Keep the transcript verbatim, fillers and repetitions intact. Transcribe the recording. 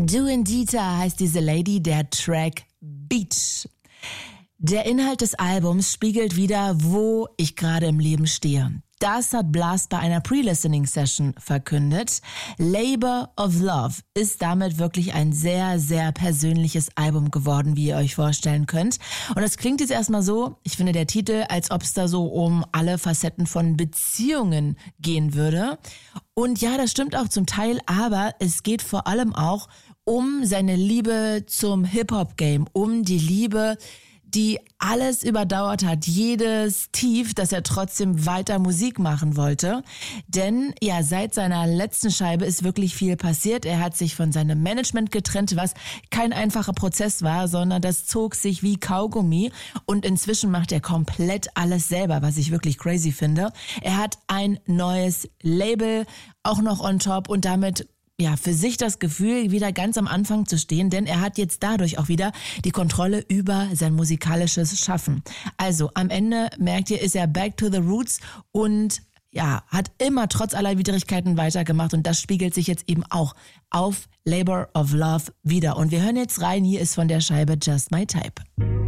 Doin' Dita heißt diese Lady, der Track Beach. Der Inhalt des Albums spiegelt wider, wo ich gerade im Leben stehe. Das hat Blast bei einer Pre-Listening-Session verkündet. Labor of Love ist damit wirklich ein sehr, sehr persönliches Album geworden, wie ihr euch vorstellen könnt. Und es klingt jetzt erstmal so, ich finde der Titel, als ob es da so um alle Facetten von Beziehungen gehen würde. Und ja, das stimmt auch zum Teil, aber es geht vor allem auch um seine Liebe zum Hip-Hop-Game, um die Liebe, die alles überdauert hat, jedes Tief, dass er trotzdem weiter Musik machen wollte. Denn ja, seit seiner letzten Scheibe ist wirklich viel passiert. Er hat sich von seinem Management getrennt, was kein einfacher Prozess war, sondern das zog sich wie Kaugummi. Und inzwischen macht er komplett alles selber, was ich wirklich crazy finde. Er hat ein neues Label auch noch on top und damit ja, für sich das Gefühl, wieder ganz am Anfang zu stehen, denn er hat jetzt dadurch auch wieder die Kontrolle über sein musikalisches Schaffen. Also am Ende, merkt ihr, ist er back to the roots und ja, hat immer trotz aller Widrigkeiten weitergemacht und das spiegelt sich jetzt eben auch auf Labor of Love wieder. Und wir hören jetzt rein, hier ist von der Scheibe Just My Type.